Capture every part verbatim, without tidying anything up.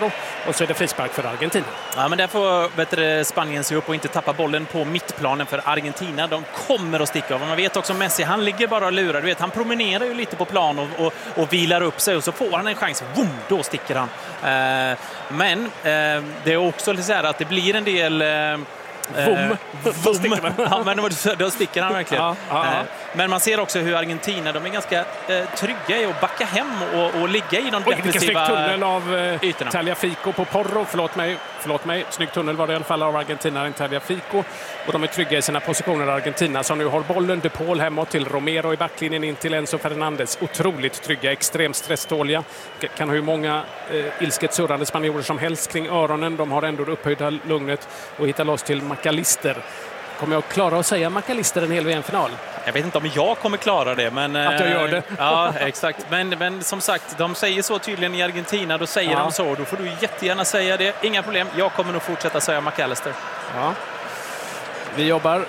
Porro. Och så är det frispark för Argentina. Ja, men där får bättre Spanien se upp och inte tappa bollen på mittplanen, för Argentina, de kommer att sticka av. Man vet också Messi, han ligger bara och lurar. Du vet, han promenerar ju lite på plan och, och, och vilar upp sig, och så får han en chans. Boom, då sticker han. Eh, men eh, det är också så här att det blir en del... Eh, Vom. Vom. Ja, men då sticker han verkligen. Ja, ja, ja. Men man ser också hur Argentina, de är ganska eh, trygga i att backa hem och, och ligga i de Oj, vilken snygg defensiva tunnel av eh, ytorna. Tagliafico på Porro. Förlåt mig, förlåt mig. Snygg tunnel var det i alla fall av Argentina, en Tagliafico. Och de är trygga i sina positioner, Argentina, som nu har bollen. De Paul hemåt till Romero i backlinjen in till Enzo Fernandez. Otroligt trygga, extremt stresståliga. Kan ha hur många eh, ilsket surrande spanjorer som helst kring öronen. De har ändå det upphöjda lugnet och hittar loss till McAllister. Kommer jag klara att säga McAllister en hel V M-final? Jag vet inte om jag kommer klara det, men... Att jag gör det. Ja, exakt. Men, men som sagt, de säger så tydligen i Argentina, då säger ja. de så. Då får du jättegärna säga det. Inga problem, jag kommer nog fortsätta säga McAllister. Ja. Vi jobbar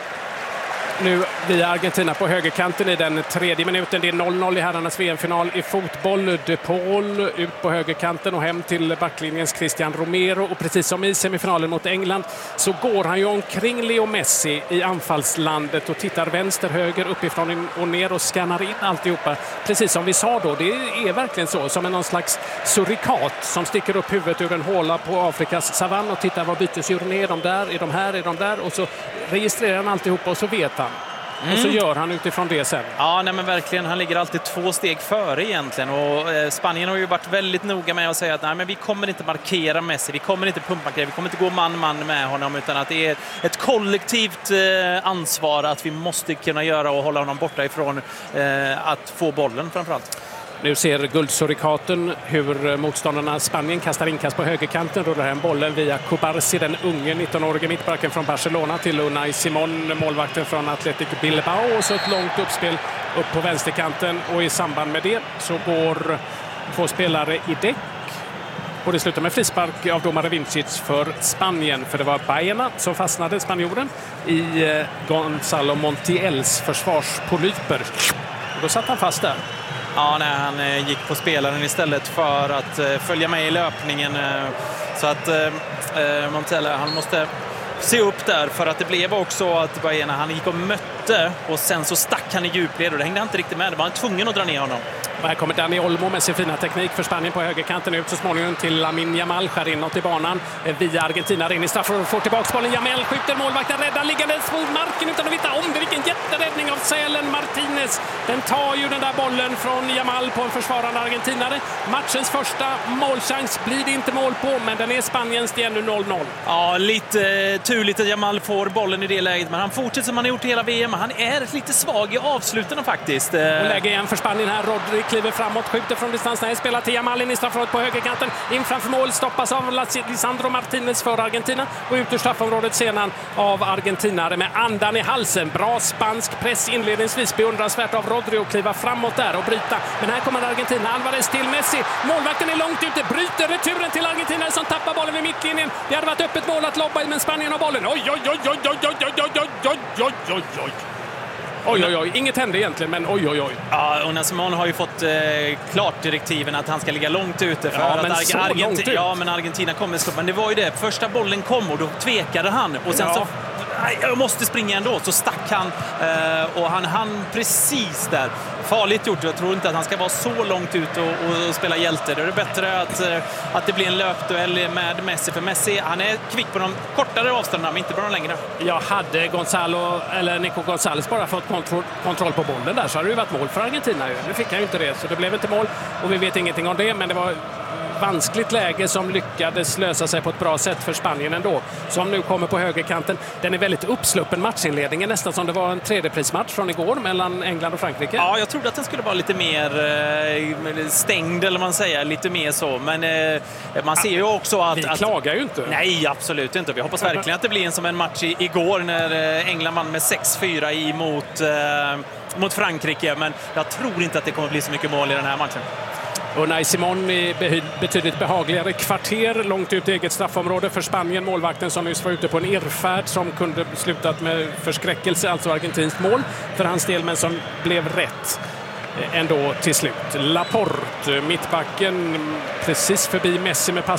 nu via Argentina på högerkanten i den tredje minuten. Det är noll noll i herrarnas V M-final i fotboll. De Paul ut på högerkanten och hem till backlinjens Cristian Romero. Och precis som i semifinalen mot England så går han ju omkring Leo Messi i anfallslandet och tittar vänster, höger, uppifrån och ner och skannar in alltihopa. Precis som vi sa då, det är verkligen så. Som en någon slags surikat som sticker upp huvudet ur en håla på Afrikas savann och tittar vad bytesdjuren är. De där, är de här, är de där? Och så registrerar han alltihopa och så vet han. Mm. Och så gör han utifrån det sen. Ja, nej men verkligen. Han ligger alltid två steg före egentligen. Och eh, Spanien har ju varit väldigt noga med att säga att nej, men vi kommer inte markera Messi. Vi kommer inte pumpmarkera. Vi kommer inte gå man-man med honom. Utan att det är ett kollektivt eh, ansvar att vi måste kunna göra och hålla honom borta ifrån eh, att få bollen framförallt. Nu ser guldsurikaten hur motståndarna Spanien kastar inkast på högerkanten, rullar hem bollen via Kubarsi, den unge nittonårige mittbacken från Barcelona, till Unai Simon, målvakten från Athletic Bilbao, och så ett långt uppspel upp på vänsterkanten, och i samband med det så går två spelare i däck. Och det slutar med frispark av domare Vincic för Spanien, för det var Baena som fastnade, spanjoren, i Gonzalo Montiels försvarspolyper. Och då satt han fast där. Ja, nej, han eh, gick på spelaren istället för att eh, följa med i löpningen. Eh, så att eh, Montella, han måste se upp där, för att det blev också att Baena, han gick och mötte och sen så stack han i djupled och det hängde inte riktigt med. Det var han tvungen att dra ner honom. Och här kommer Dani Olmo med sin fina teknik för Spanien på högerkanten, ut så småningom till Lamine Yamal, skär inåt i banan via Argentina, in i straff och får tillbaka bollen. Yamal skjuter, målvakten räddar, liggandes mot marken utan att veta om det. Vilken jätteräddning av Sälen Martinez. Den tar ju den där bollen från Yamal på en försvarande argentinare. Matchens första målchans blir det inte mål på, men den är Spaniens, det är nu noll noll. Ja, lite turligt att Yamal får bollen i det läget, men han fortsätter som han har gjort hela V M. Han är lite svag i avsluten faktiskt. Och lägger igen för Spanien här. Rodri kliver framåt, skjuter från distans, när spelar till Yamal in i straffområdet på högerkanten, in framför mål, stoppas av Lisandro Martinez för Argentina och ut ur straffområdet sedan av argentinare med andan i halsen. Bra spansk press inledningsvis, beundransvärt av Rodri att kliva framåt där och bryta, men här kommer Argentina. Alvarez till Messi, målvakten är långt ute, bryter returen till argentinare som tappar bollen vid mittlinjen. Det hade varit öppet mål att lobba, men Spanien har bollen. Oj, oj, oj, oj, oj, oj, oj, oj, oj, oj, oj, oj. Oj, oj, oj. Inget hände egentligen, men oj, oj, oj. Ja, och Simon har ju fått eh, klart direktiven att han ska ligga långt ute. För ja, att men Arge- så Argenti- långt ut. Ja, men Argentina kommer slå. Men det var ju det. Första bollen kom och då tvekade han. Och sen ja. så... Nej, jag måste springa ändå. Så stack han eh, och han hann precis där. Farligt gjort. Jag tror inte att han ska vara så långt ut och, och, och spela hjälte. Det är bättre att, eh, att det blir en löpduell med Messi. För Messi, han är kvick på de kortare avstånden, men inte på de längre. Jag hade Gonzalo, eller Nico González bara fått kontroll, kontroll på bollen där, så hade det ju varit mål för Argentina. Nu fick han ju inte det, så det blev inte mål. Och vi vet ingenting om det, men det var vanskligt läge som lyckades lösa sig på ett bra sätt för Spanien ändå, som nu kommer på högerkanten. Den är väldigt uppsluppen matchinledningen, nästan som det var en tredjeprismatch från igår mellan England och Frankrike. Ja, jag trodde att den skulle vara lite mer eh, stängd, eller man säger, lite mer så, men eh, man ser ju också att... Vi att, klagar ju inte. Nej, absolut inte. Vi hoppas verkligen att det blir en som en match i, igår när eh, England vann med sex fyra emot, eh, mot Frankrike, men jag tror inte att det kommer bli så mycket mål i den här matchen. Unai Simon i betydligt behagligare kvarter långt ut i eget straffområde för Spanien. Målvakten som nyss var ute på en irrfärd som kunde slutat med förskräckelse, alltså argentinskt mål för hans del, men som blev rätt ändå till slut. Laporte, mittbacken, precis förbi Messi med pass